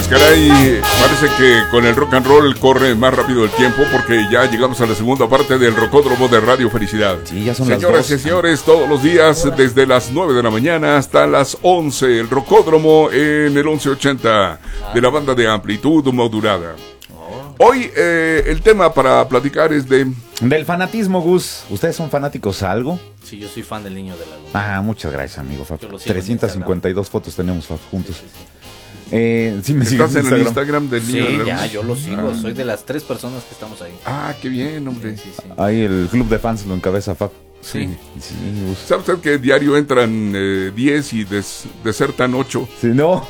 Pues caray, parece que con el rock and roll corre más rápido el tiempo porque ya llegamos a la segunda parte del Rocódromo de Radio Felicidad. Sí, ya son Señoras y las 2. señores, todos los días desde las 9 de la mañana hasta las 11, el Rocódromo en el 1180 de la banda de amplitud modulada. Hoy el tema para platicar es del fanatismo, Gus. ¿Ustedes son fanáticos a algo? Sí, yo soy fan del Niño de la Luna. Muchas gracias, amigo Fab. 352 fotos tenemos, Fab, juntos. Sí, sí. Sí, me ¿Estás en el Instagram del Niño de la Sí, Luna? ya, yo lo sigo. Soy de las 3 personas que estamos ahí. Qué bien, hombre. Sí, sí. Ahí el club de fans lo encabeza Fab. Sí. Sí, Gus. ¿Sabe usted que diario entran 10 y desertan 8? Sí, no.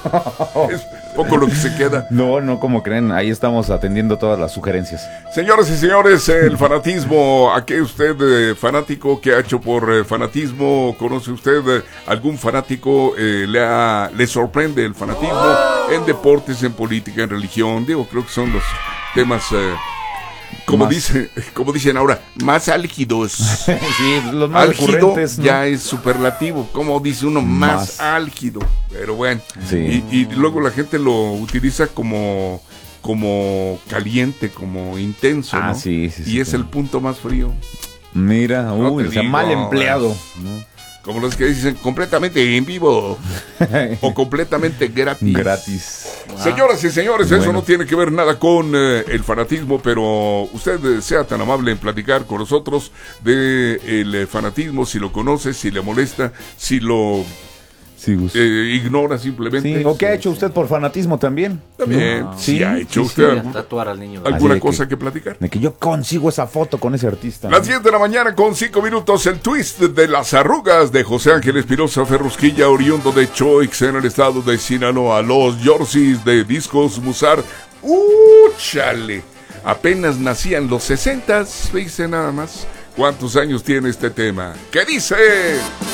Es poco lo que se queda. No, como creen, ahí estamos atendiendo todas las sugerencias. Señoras y señores, el fanatismo, ¿a qué usted fanático? ¿Qué ha hecho por fanatismo? ¿Conoce usted algún fanático? ¿Le sorprende el fanatismo en deportes, en política, en religión? Digo, creo que son los temas, como dicen ahora, más álgidos. Sí, los más Álgido recurrentes, ¿no? ya es superlativo, como dice uno, más álgido. Pero bueno, Sí. y luego la gente lo utiliza como caliente, como intenso, ¿no? Sí, Y es claro. el punto más frío. Mira, No te o sea, digo, mal empleado, ¿no? Como los que dicen completamente en vivo o completamente gratis. Gratis. Señoras y señores, eso Bueno. no tiene que ver nada con el fanatismo, pero usted sea tan amable en platicar con nosotros de el fanatismo, si lo conoce, si le molesta, si lo Sí, Gus. ignora simplemente. Sí, ¿o qué ha hecho usted por fanatismo también? También, No. si Sí, ha hecho sí, usted sí. A tatuar al Niño de la Luna. alguna Así de cosa que platicar. De que yo consigo esa foto con ese artista. Las 10 de la mañana con 5 minutos, el twist de las arrugas de José Ángel Espinosa Ferrusquilla, oriundo de Choix en el estado de Sinaloa. Los Yorcis de Discos Musar. ¡Chale! Apenas nacían los 60s, dice nada más. ¿Cuántos años tiene este tema? ¿Qué dice?